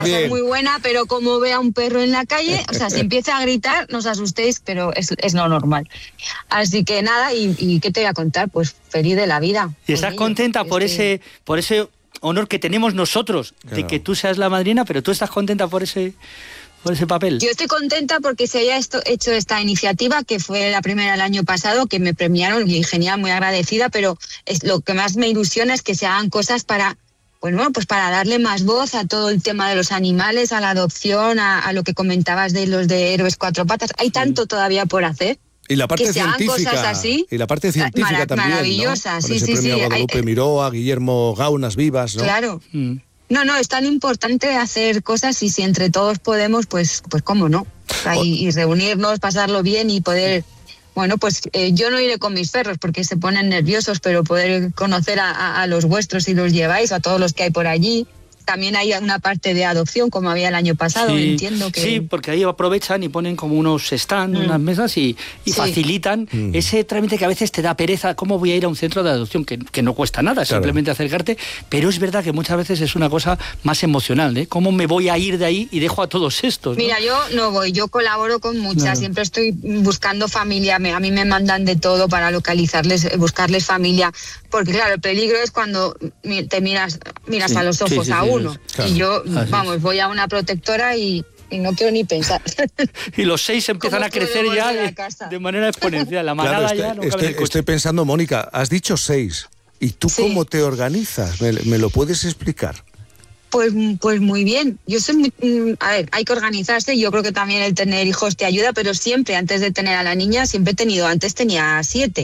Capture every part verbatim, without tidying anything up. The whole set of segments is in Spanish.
Es muy buena, pero como ve a un perro en la calle, o sea, si empieza a gritar, no os asustéis, pero es, es lo normal. Así que nada, y, y ¿qué te voy a contar? Pues feliz de la vida. ¿Y estás contenta por ese, que... por ese honor que tenemos nosotros, claro, de que tú seas la madrina, pero tú estás contenta por ese... por ese papel? Yo estoy contenta porque se haya esto, hecho esta iniciativa, que fue la primera el año pasado, que me premiaron, y genial, muy agradecida, pero es, lo que más me ilusiona es que se hagan cosas para, pues bueno, pues para darle más voz a todo el tema de los animales, a la adopción, a, a lo que comentabas de los de héroes cuatro patas. Hay tanto todavía por hacer. Y la parte que científica, cosas así, y la parte científica marav- también, maravillosa, ¿no? sí, Con ese sí, premio sí. a Guadalupe Hay, Miró, a Guillermo Gaunas Vivas, ¿no? Claro. Mm. No, no, es tan importante hacer cosas, y si entre todos podemos, pues, pues cómo no. O sea, y, y reunirnos, pasarlo bien y poder... Bueno, pues eh, yo no iré con mis perros porque se ponen nerviosos, pero poder conocer a, a, a los vuestros si los lleváis, a todos los que hay por allí. También hay una parte de adopción, como había el año pasado, sí, entiendo que... Sí, porque ahí aprovechan y ponen como unos stands, mm. unas mesas y, y sí. facilitan mm. ese trámite que a veces te da pereza. ¿Cómo voy a ir a un centro de adopción? Que, que no cuesta nada, claro, simplemente acercarte, pero es verdad que muchas veces es una cosa más emocional, ¿eh? ¿Cómo me voy a ir de ahí y dejo a todos estos, ¿no? Mira, yo no voy, yo colaboro con muchas, claro, siempre estoy buscando familia, me, a mí me mandan de todo para localizarles, buscarles familia, porque claro, el peligro es cuando te miras, miras sí, a los ojos sí, sí, a sí, uno, claro, y yo, así vamos, es. voy a una protectora y, y no quiero ni pensar. Y los seis empiezan a crecer ya de, de manera exponencial, la manada claro, ya estoy, no cabe estoy, en el coche. Estoy pensando, Mónica, has dicho seis, ¿y tú sí. cómo te organizas? ¿Me, me lo puedes explicar? Pues, pues muy bien. Yo soy muy, a ver, hay que organizarse. Yo creo que también el tener hijos te ayuda, pero siempre, antes de tener a la niña, siempre he tenido, antes tenía siete.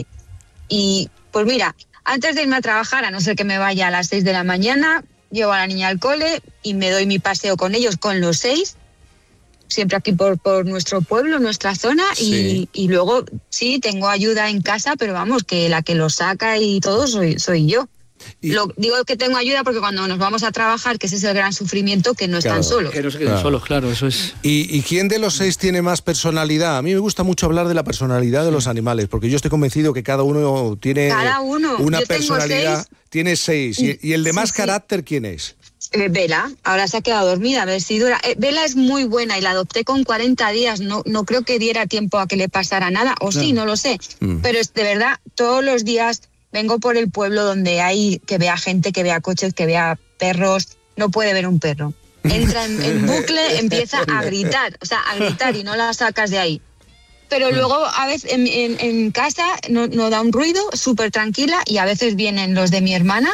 Y pues mira, antes de irme a trabajar, a no ser que me vaya a las seis de la mañana, llevo a la niña al cole y me doy mi paseo con ellos, con los seis, siempre aquí por, por nuestro pueblo, nuestra zona, sí. y, y luego sí, tengo ayuda en casa, pero vamos, que la que los saca y todo soy, soy yo. Y... Lo, digo que tengo ayuda porque cuando nos vamos a trabajar, que ese es el gran sufrimiento, que no claro, están solos. Que no se queden claro. solos, claro, eso es. ¿Y, ¿Y quién de los seis tiene más personalidad? A mí me gusta mucho hablar de la personalidad de los animales, porque yo estoy convencido que cada uno tiene cada uno. una yo personalidad. Seis. Tiene seis. ¿Y, y el de más sí, carácter sí. quién es? Eh, Vela, ahora se ha quedado dormida, a ver si dura. Eh, Vela es muy buena y la adopté con cuarenta días, no, no creo que diera tiempo a que le pasara nada, o sí, no, no lo sé, mm. pero es de verdad, todos los días vengo por el pueblo donde hay, que vea gente, que vea coches, que vea perros, no puede ver un perro. Entra en, en bucle, empieza a gritar, o sea, a gritar y no la sacas de ahí. Pero luego a veces en, en, en casa no, no da un ruido, súper tranquila, y a veces vienen los de mi hermana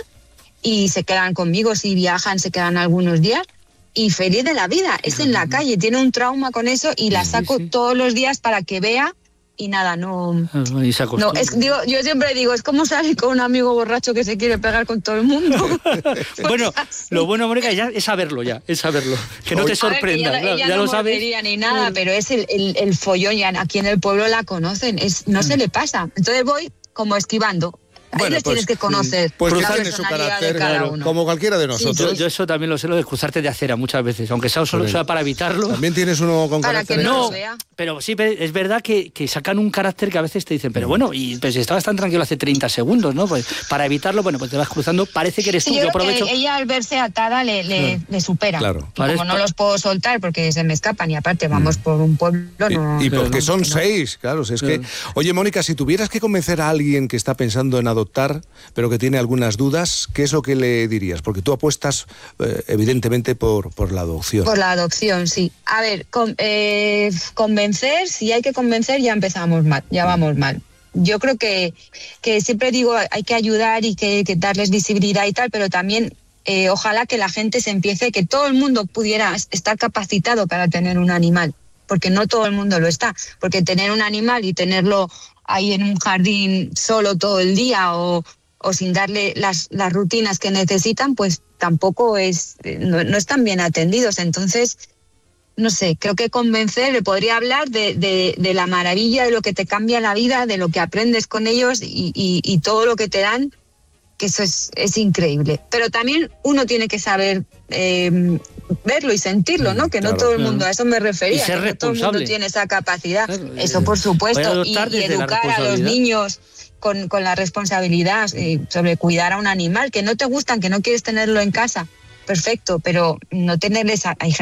y se quedan conmigo, si viajan se quedan algunos días, y feliz de la vida, es en la calle, tiene un trauma con eso y la saco sí, sí. todos los días para que vea. Y nada, no... Y se no es, digo, yo siempre digo, es como salir con un amigo borracho que se quiere pegar con todo el mundo. Pues bueno, así. Lo bueno, Mónica, ya es saberlo ya, es saberlo. Que no te sorprenda, ver, ella, ella ya no lo sabes. Ni nada, pero es el, el, el follón, ya aquí en el pueblo la conocen, es, no se le pasa. Entonces voy como esquivando. Ahí Bueno, les pues, tienes que conocer. Pues la tiene su carácter, claro, como cualquiera de nosotros. Sí, yo, yo eso también lo sé, lo de cruzarte de acera muchas veces, aunque sea solo sea para evitarlo. También tienes uno con para carácter. Que no, no lo vea. Pero sí, es verdad que, que sacan un carácter que a veces te dicen, pero bueno, y pues estabas tan tranquilo hace treinta segundos, ¿no? Pues para evitarlo, bueno, pues te vas cruzando, parece que eres sí, tú, yo, yo aprovecho. Ella al verse atada le, le, claro. le supera. Claro. Y como no los puedo soltar porque se me escapan y aparte vamos mm. por un pueblo, no... Y, y porque no, son no. seis, claro, es claro. que... Oye, Mónica, si tuvieras que convencer a alguien que está pensando en adoptar, pero que tiene algunas dudas, ¿qué es lo que le dirías? Porque tú apuestas, eh, evidentemente, por, por la adopción. Por la adopción, sí. A ver, con, eh, convencer, si hay que convencer, ya empezamos mal, ya vamos mal. Yo creo que, que siempre digo, hay que ayudar y que, que darles visibilidad y tal, pero también eh, ojalá que la gente se empiece, que todo el mundo pudiera estar capacitado para tener un animal, porque no todo el mundo lo está, porque tener un animal y tenerlo ahí en un jardín solo todo el día o... o sin darle las, las rutinas que necesitan, pues tampoco es, no, no están bien atendidos. Entonces, no sé, creo que convencer, le podría hablar de, de, de la maravilla, de lo que te cambia la vida, de lo que aprendes con ellos y, y, y todo lo que te dan, que eso es, es increíble. Pero también uno tiene que saber eh, verlo y sentirlo, ¿no? Que claro, no todo el mundo, claro. a eso me refería, y ser que no todo el mundo tiene esa capacidad. Claro, eso por supuesto, y, y educar a los niños... Con, con la responsabilidad eh, sobre cuidar a un animal, que no te gustan, que no quieres tenerlo en casa, perfecto, pero no tenerles... A, hay